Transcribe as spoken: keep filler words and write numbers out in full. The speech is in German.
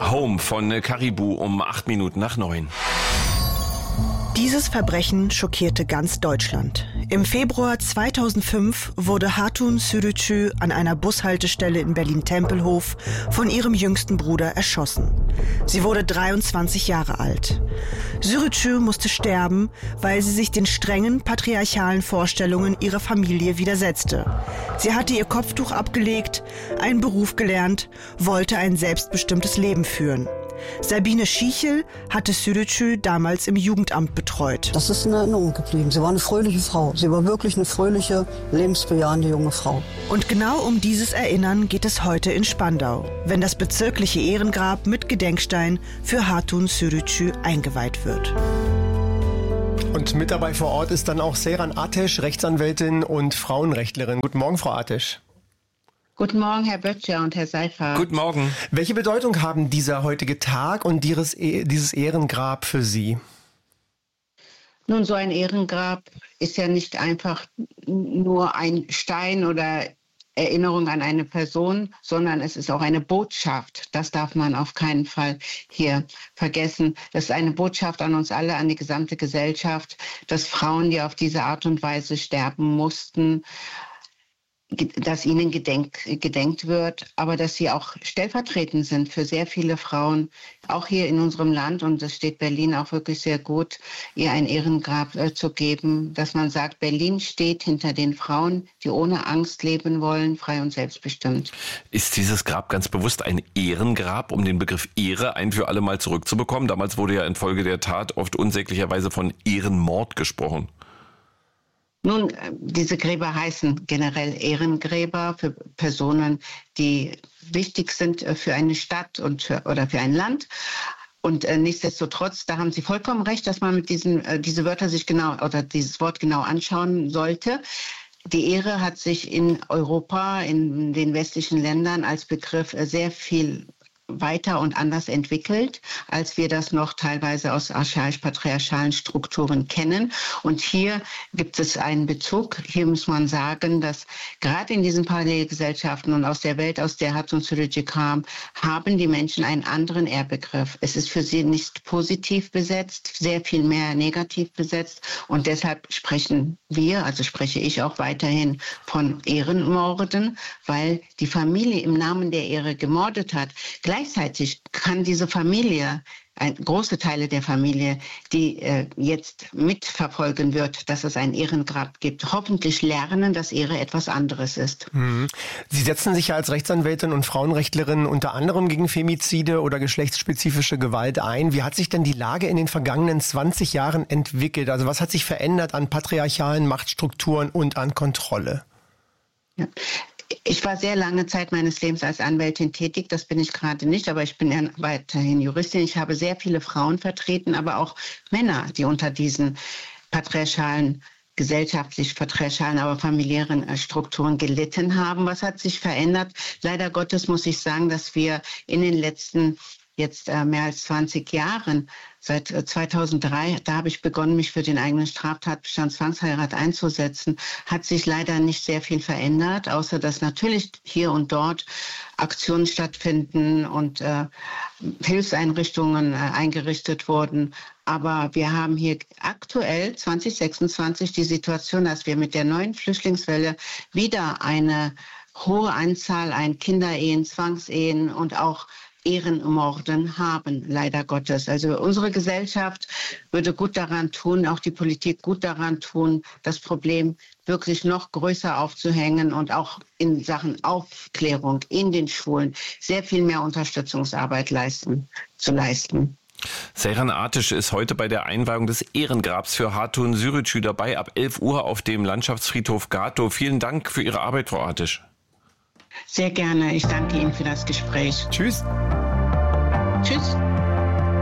Home von Caribou um acht Minuten nach neun. Dieses Verbrechen schockierte ganz Deutschland. Im Februar zweitausendfünf wurde Hatun Sürücü an einer Bushaltestelle in Berlin-Tempelhof von ihrem jüngsten Bruder erschossen. Sie wurde dreiundzwanzig Jahre alt. Sürücü musste sterben, weil sie sich den strengen patriarchalen Vorstellungen ihrer Familie widersetzte. Sie hatte ihr Kopftuch abgelegt, einen Beruf gelernt, wollte ein selbstbestimmtes Leben führen. Sabine Schichel hatte Sürücü damals im Jugendamt betreut. Das ist in Erinnerung geblieben. Sie war eine fröhliche Frau. Sie war wirklich eine fröhliche, lebensbejahende junge Frau. Und genau um dieses Erinnern geht es heute in Spandau, wenn das bezirkliche Ehrengrab mit Gedenkstein für Hatun Sürücü eingeweiht wird. Und mit dabei vor Ort ist dann auch Seyran Ateş, Rechtsanwältin und Frauenrechtlerin. Guten Morgen, Frau Ateş. Guten Morgen, Herr Böttcher und Herr Seifert. Guten Morgen. Welche Bedeutung haben dieser heutige Tag und dieses, dieses Ehrengrab für Sie? Nun, so ein Ehrengrab ist ja nicht einfach nur ein Stein oder Erinnerung an eine Person, sondern es ist auch eine Botschaft. Das darf man auf keinen Fall hier vergessen. Das ist eine Botschaft an uns alle, an die gesamte Gesellschaft, dass Frauen, die auf diese Art und Weise sterben mussten, dass ihnen gedenkt, gedenkt wird, aber dass sie auch stellvertretend sind für sehr viele Frauen, auch hier in unserem Land. Und es steht Berlin auch wirklich sehr gut, ihr ein Ehrengrab äh, zu geben, dass man sagt, Berlin steht hinter den Frauen, die ohne Angst leben wollen, frei und selbstbestimmt. Ist dieses Grab ganz bewusst ein Ehrengrab, um den Begriff Ehre ein für alle Mal zurückzubekommen? Damals wurde ja infolge der Tat oft unsäglicherweise von Ehrenmord gesprochen. Nun, diese Gräber heißen generell Ehrengräber für Personen, die wichtig sind für eine Stadt und für, oder für ein Land. Und äh, nichtsdestotrotz, da haben Sie vollkommen recht, dass man mit diesen äh, diese Wörter sich genau oder dieses Wort genau anschauen sollte. Die Ehre hat sich in Europa, in den westlichen Ländern als Begriff äh, sehr viel weiter und anders entwickelt, als wir das noch teilweise aus archaisch-patriarchalen Strukturen kennen. Und hier gibt es einen Bezug. Hier muss man sagen, dass gerade in diesen Parallelgesellschaften und aus der Welt, aus der Hatun Sürücü kam, haben die Menschen einen anderen Ehrbegriff. Es ist für sie nicht positiv besetzt, sehr viel mehr negativ besetzt. Und deshalb sprechen wir, also spreche ich auch weiterhin von Ehrenmorden, weil die Familie im Namen der Ehre gemordet hat. Gleichzeitig kann diese Familie, ein, große Teile der Familie, die äh, jetzt mitverfolgen wird, dass es ein Ehrengrab gibt, hoffentlich lernen, dass Ehre etwas anderes ist. Mhm. Sie setzen sich ja als Rechtsanwältin und Frauenrechtlerin unter anderem gegen Femizide oder geschlechtsspezifische Gewalt ein. Wie hat sich denn die Lage in den vergangenen zwanzig Jahren entwickelt? Also was hat sich verändert an patriarchalen Machtstrukturen und an Kontrolle? Ja. Ich war sehr lange Zeit meines Lebens als Anwältin tätig, das bin ich gerade nicht, aber ich bin ja weiterhin Juristin. Ich habe sehr viele Frauen vertreten, aber auch Männer, die unter diesen patriarchalen, gesellschaftlich patriarchalen, aber familiären Strukturen gelitten haben. Was hat sich verändert? Leider Gottes muss ich sagen, dass wir in den letzten jetzt äh, mehr als zwanzig Jahren, seit äh, zweitausenddrei, da habe ich begonnen, mich für den eigenen Straftatbestand Zwangsheirat einzusetzen, hat sich leider nicht sehr viel verändert, außer dass natürlich hier und dort Aktionen stattfinden und äh, Hilfseinrichtungen äh, eingerichtet wurden. Aber wir haben hier aktuell zwanzig sechsundzwanzig die Situation, dass wir mit der neuen Flüchtlingswelle wieder eine hohe Anzahl an Kinderehen, Zwangsehen und auch Ehrenmorden haben, leider Gottes. Also unsere Gesellschaft würde gut daran tun, auch die Politik gut daran tun, das Problem wirklich noch größer aufzuhängen und auch in Sachen Aufklärung in den Schulen sehr viel mehr Unterstützungsarbeit leisten, zu leisten. Seyran Ateş ist heute bei der Einweihung des Ehrengrabs für Hatun Sürücü dabei, ab elf Uhr auf dem Landschaftsfriedhof Gatow. Vielen Dank für Ihre Arbeit, Frau Ateş. Sehr gerne. Ich danke Ihnen für das Gespräch. Tschüss. Tschüss.